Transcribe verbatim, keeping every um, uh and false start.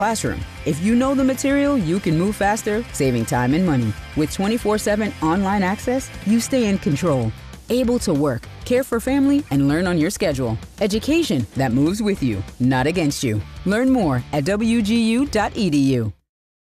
classroom. If you know the material, you can move faster, saving time and money. With twenty-four seven online access, you stay in control, able to work, care for family, and learn on your schedule. Education that moves with you, not against you. Learn more at W G U dot E D U.